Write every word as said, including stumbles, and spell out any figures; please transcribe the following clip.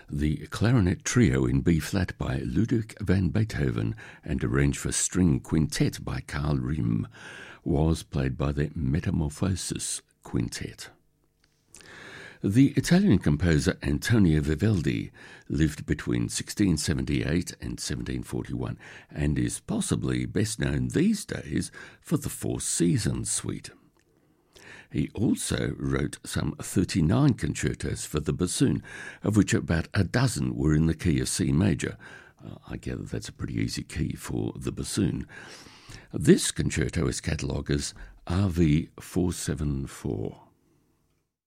The clarinet trio in B-flat by Ludwig van Beethoven and arranged for string quintet by Carl Riem was played by the Metamorphosis Quintet. The Italian composer Antonio Vivaldi lived between sixteen seventy-eight and seventeen forty-one and is possibly best known these days for the Four Seasons Suite. He also wrote some thirty-nine concertos for the bassoon, of which about a dozen were in the key of C major. Uh, I gather that's a pretty easy key for the bassoon. This concerto is catalogued as R V four seventy-four.